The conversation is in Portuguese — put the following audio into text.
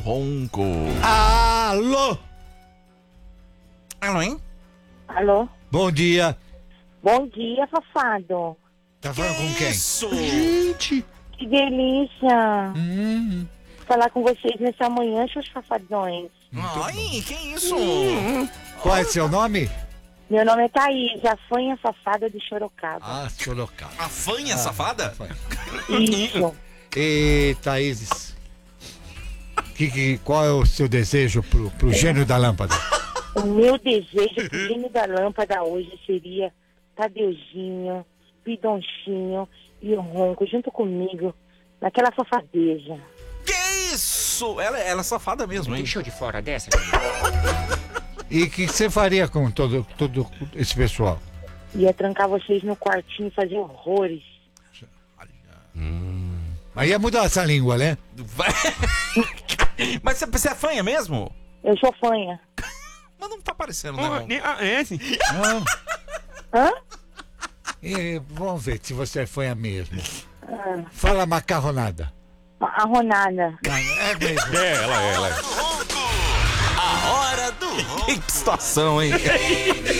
Ronco. Alô? Alô, hein? Alô? Bom dia. Bom dia, safado. Tá falando com quem? Isso! Gente. Que delícia falar com vocês nessa manhã, seus safadões. Ai, que isso? Qual é seu nome? Meu nome é Thaís, a fanha safada de Sorocaba. Ah, Sorocaba. A fanha safada? Isso. E Thaís, qual é o seu desejo pro gênio da lâmpada? O meu desejo pro gênio da lâmpada hoje seria Tadeuzinho, Pidonchinho e o Ronco junto comigo, naquela safadeja. Que isso? Ela é safada mesmo, hein? Deixou de fora dessa? E o que você faria com todo esse pessoal? Ia trancar vocês no quartinho e fazer horrores. Aí ia mudar essa língua, né? Mas você é fanha mesmo? Eu sou fanha. Mas não tá aparecendo, né, Ronco? É, sim. Não. Hã? Vamos ver se você é fanha mesmo. Fala macarronada. Arronada. É mesmo. Ela é. A hora do Ronco. Que situação, hein?